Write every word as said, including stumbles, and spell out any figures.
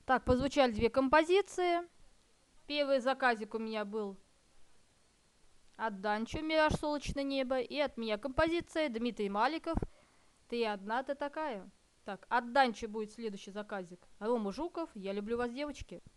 Так, позвучали две композиции. Первый заказик у меня был от Данчо «Мираж солнечное небо». И от меня композиция Дмитрий Маликов «Ты одна, ты такая». Так, от Данчо будет следующий заказик. Рома Жуков «Я люблю вас, девочки».